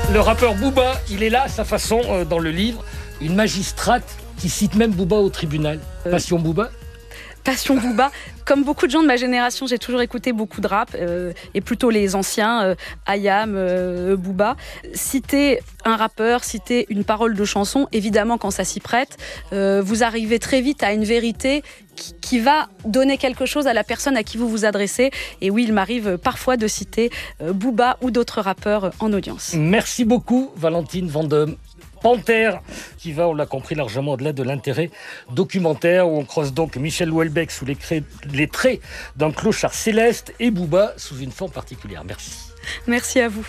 Le rappeur Booba, il est là à sa façon dans le livre. Une magistrate qui cite même Booba au tribunal. Passion Booba. Passion Booba. Comme beaucoup de gens de ma génération, j'ai toujours écouté beaucoup de rap, et plutôt les anciens, Ayam, Booba. Citer un rappeur, citer une parole de chanson, évidemment quand ça s'y prête, vous arrivez très vite à une vérité qui va donner quelque chose à la personne à qui vous vous adressez. Et oui, il m'arrive parfois de citer Booba ou d'autres rappeurs en audience. Merci beaucoup, Valentine Vendôme. Panthère, qui va, on l'a compris, largement au-delà de l'intérêt documentaire, où on croise donc Michel Houellebecq sous les traits d'un clochard céleste et Booba sous une forme particulière. Merci. Merci à vous.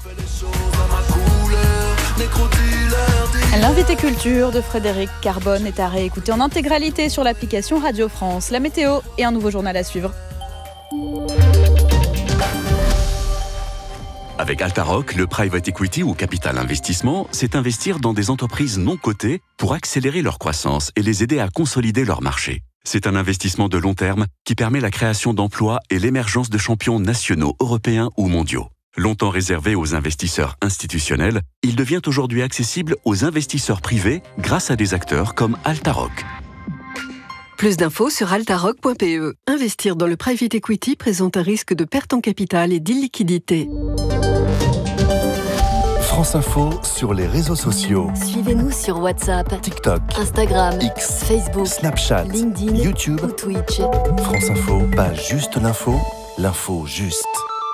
L'invité culture de Frédéric Carbone est à réécouter en intégralité sur l'application Radio France. La météo et un nouveau journal à suivre. Avec Altaroc, le private equity ou capital investissement, c'est investir dans des entreprises non cotées pour accélérer leur croissance et les aider à consolider leur marché. C'est un investissement de long terme qui permet la création d'emplois et l'émergence de champions nationaux, européens ou mondiaux. Longtemps réservé aux investisseurs institutionnels, il devient aujourd'hui accessible aux investisseurs privés grâce à des acteurs comme Altaroc. Plus d'infos sur altaroc.pe. Investir dans le private equity présente un risque de perte en capital et d'illiquidité. France Info sur les réseaux sociaux. Suivez-nous sur WhatsApp, TikTok, Instagram, X, Facebook, Snapchat, LinkedIn, YouTube ou Twitch. France Info, pas juste l'info, l'info juste.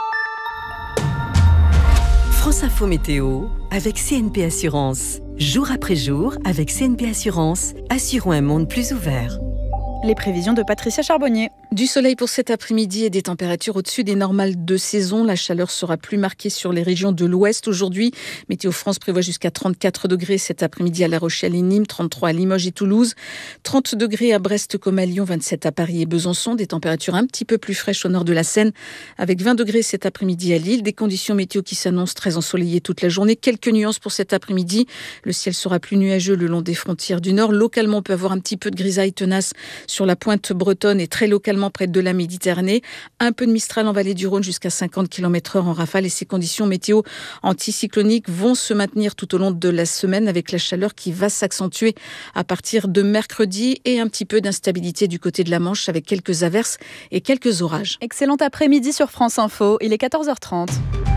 France Info Météo avec CNP Assurance. Jour après jour, avec CNP Assurance, assurons un monde plus ouvert. Les prévisions de Patricia Charbonnier. Du soleil pour cet après-midi et des températures au-dessus des normales de saison. La chaleur sera plus marquée sur les régions de l'Ouest aujourd'hui. Météo France prévoit jusqu'à 34 degrés cet après-midi à La Rochelle et Nîmes, 33 à Limoges et Toulouse, 30 degrés à Brest comme à Lyon, 27 à Paris et Besançon. Des températures un petit peu plus fraîches au nord de la Seine, avec 20 degrés cet après-midi à Lille. Des conditions météo qui s'annoncent très ensoleillées toute la journée. Quelques nuances pour cet après-midi. Le ciel sera plus nuageux le long des frontières du Nord. Localement, on peut avoir un petit peu de grisaille tenace sur la pointe bretonne et très localement près de la Méditerranée. Un peu de Mistral en vallée du Rhône jusqu'à 50 km/h en rafale, et ces conditions météo anticycloniques vont se maintenir tout au long de la semaine, avec la chaleur qui va s'accentuer à partir de mercredi et un petit peu d'instabilité du côté de la Manche avec quelques averses et quelques orages. Excellent après-midi sur France Info, il est 14h30.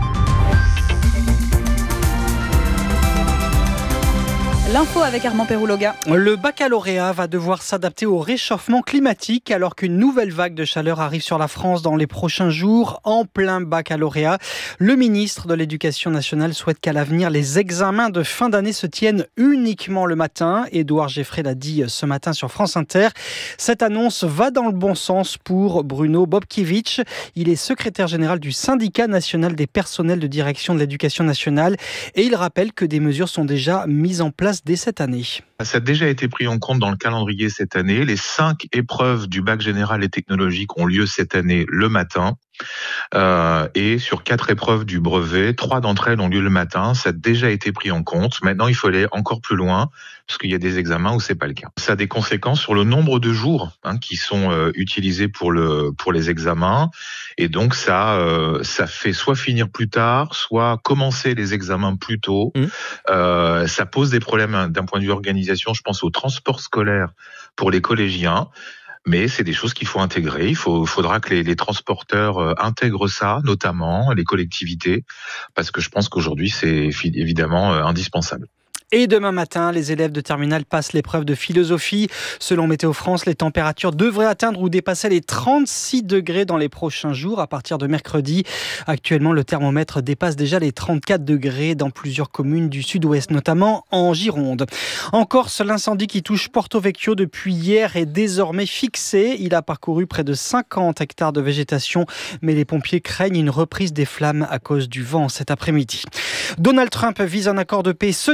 L'info avec Armand Pérouloga. Le baccalauréat va devoir s'adapter au réchauffement climatique alors qu'une nouvelle vague de chaleur arrive sur la France dans les prochains jours. En plein baccalauréat, le ministre de l'Éducation nationale souhaite qu'à l'avenir, les examens de fin d'année se tiennent uniquement le matin. Édouard Geffray l'a dit ce matin sur France Inter. Cette annonce va dans le bon sens pour Bruno Bobkiewicz. Il est secrétaire général du syndicat national des personnels de direction de l'Éducation nationale et il rappelle que des mesures sont déjà mises en place dès cette année. Ça a déjà été pris en compte dans le calendrier cette année. Les 5 épreuves du bac général et technologique ont lieu cette année le matin. Et sur 4 épreuves du brevet, 3 d'entre elles ont lieu le matin. Ça a déjà été pris en compte. Maintenant, il faut aller encore plus loin parce qu'il y a des examens où c'est pas le cas. Ça a des conséquences sur le nombre de jours qui sont utilisés pour les examens. Et donc, ça fait soit finir plus tard, soit commencer les examens plus tôt. Ça pose des problèmes d'un point de vue organisation. Je pense au transport scolaire pour les collégiens. Mais c'est des choses qu'il faut intégrer. Il faudra que les transporteurs intègrent ça, notamment les collectivités, parce que je pense qu'aujourd'hui, c'est évidemment indispensable. Et demain matin, les élèves de terminale passent l'épreuve de philosophie. Selon Météo France, les températures devraient atteindre ou dépasser les 36 degrés dans les prochains jours à partir de mercredi. Actuellement, le thermomètre dépasse déjà les 34 degrés dans plusieurs communes du sud-ouest, notamment en Gironde. En Corse, l'incendie qui touche Porto Vecchio depuis hier est désormais fixé. Il a parcouru près de 50 hectares de végétation, mais les pompiers craignent une reprise des flammes à cause du vent cet après-midi. Donald Trump vise un accord de paix ce dimanche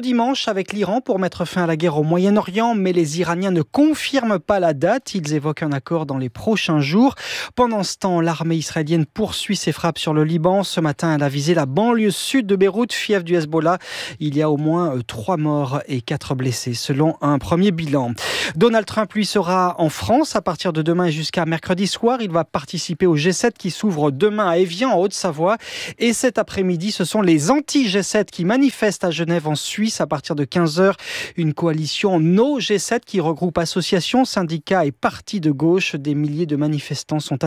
dimanche avec l'Iran pour mettre fin à la guerre au Moyen-Orient, mais les Iraniens ne confirment pas la date. Ils évoquent un accord dans les prochains jours. Pendant ce temps, l'armée israélienne poursuit ses frappes sur le Liban. Ce matin, elle a visé la banlieue sud de Beyrouth, fief du Hezbollah. Il y a au moins 3 morts et 4 blessés, selon un premier bilan. Donald Trump, lui, sera en France à partir de demain et jusqu'à mercredi soir. Il va participer au G7 qui s'ouvre demain à Évian, en Haute-Savoie. Et cet après-midi, ce sont les anti-G7 qui manifestent à Genève, en Suisse, à partir de 15h. Une coalition No G7 qui regroupe associations, syndicats et partis de gauche. Des milliers de manifestants sont